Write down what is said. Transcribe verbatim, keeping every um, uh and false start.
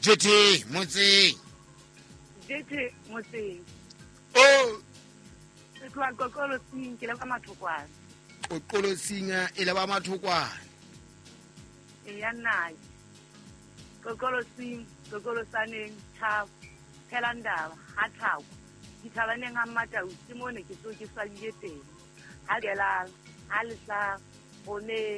Jete motseng. Jete motseng. Oh, Ke tloa Qoqolosing ke leba Mathokwane. Qoqolosinga e leba Mathokwane. E ya nae. Qoqolosing, Qoqolosaneng, Thabo, Phelandaba, Hathaku. Dithabaneng ha Matau, ke mone ke tlo ke salile teng. Ha gelang, ha le sa, hone